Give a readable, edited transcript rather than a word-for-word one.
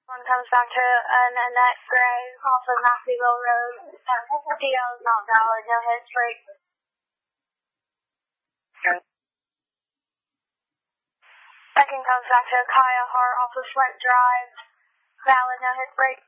One comes back to Annette Gray off of Matthewville Road. DL is not valid, no hits, brake. Okay. Second comes back to Kaya Hart off of Flint Drive. Valid, no hits, brake.